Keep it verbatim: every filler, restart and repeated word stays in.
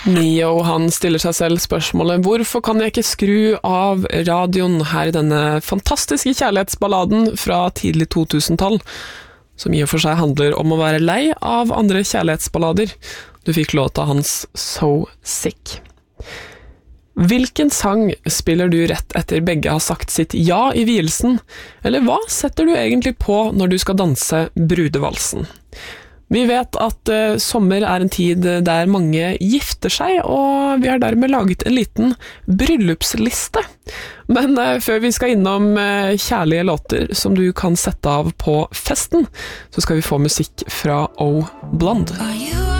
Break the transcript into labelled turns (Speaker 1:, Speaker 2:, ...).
Speaker 1: Neo, han stiller seg selv spørsmålet hvorfor kan jeg ikke skru av radioen her i denne fantastiske kjærlighetsballaden fra tidlig to tusen-tall, som i og for seg handler om å være lei av andre kjærlighetsballader. Du fikk låta hans So Sick. Hvilken sang spiller du rett etter begge har sagt sitt ja i vielsen, eller hva setter du egentlig på når du skal danse brudevalsen? Vi vet at uh, sommer er en tid der mange gifter seg, og vi har dermed laget en liten bryllupsliste. Men uh, før vi skal innom uh, kjærlige låter som du kan sette av på festen, så skal vi få musikk fra O Blonde.